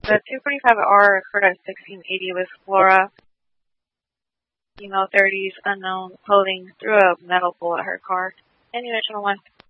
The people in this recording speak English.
The 245R occurred at 1680 with Flora, female 30s, unknown, holding through a metal bowl at her car. Any additional one?